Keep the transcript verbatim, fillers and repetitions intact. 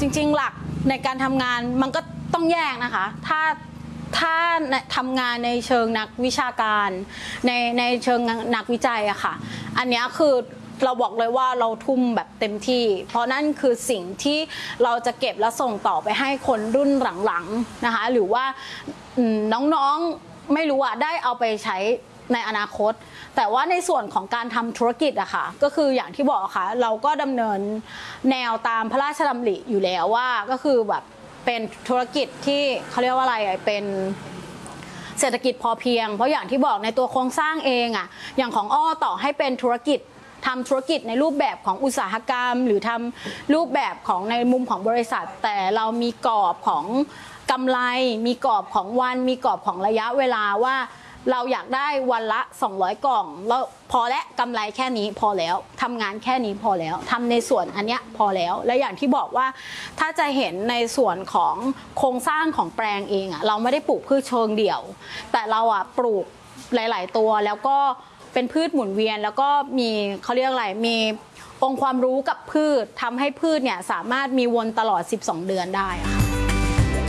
จริงๆหลักในการทำงานมันก็ต้องแยกนะคะถ้าถ้าทำงานในเชิงนักวิชาการในในเชิงนักวิจัยอะค่ะอันนี้คือเราบอกเลยว่าเราทุ่มแบบเต็มที่เพราะนั่นคือสิ่งที่เราจะเก็บและส่งต่อไปให้คนรุ่นหลังๆนะคะหรือว่าน้องๆไม่รู้อะได้เอาไปใช้ในอนาคตแต่ว่าในส่วนของการทำธุรกิจอะค่ะก็คืออย่างที่บอกค่ะเราก็ดำเนินแนวตามพระราชดำริอยู่แล้วว่าก็คือแบบเป็นธุรกิจที่เขาเรียกว่าอะไรเป็นเศรษฐกิจพอเพียงเพราะอย่างที่บอกในตัวโครงสร้างเองอะอย่างของอ้อต่อให้เป็นธุรกิจทำธุรกิจในรูปแบบของอุตสาหกรรมหรือทำรูปแบบของในมุมของบริษัทแต่เรามีกรอบของกำไรมีกรอบของวันมีกรอบของระยะเวลาว่าเราอยากได้วันละสองร้อยกล่องแล้วพอและกำไรแค่นี้พอแล้วทำงานแค่นี้พอแล้วทำในส่วนอันเนี้ยพอแล้วและอย่างที่บอกว่าถ้าจะเห็นในส่วนของโครงสร้างของแปลงเองอะเราไม่ได้ปลูกพืชเชิงเดี่ยวแต่เราอะปลูกหลายๆตัวแล้วก็เป็นพืชหมุนเวียนแล้วก็มีเขาเรียกอะไรมีองค์ความรู้กับพืชทำให้พืชเนี่ยสามารถมีวนตลอดสิบสองเดือนได้ค่ะ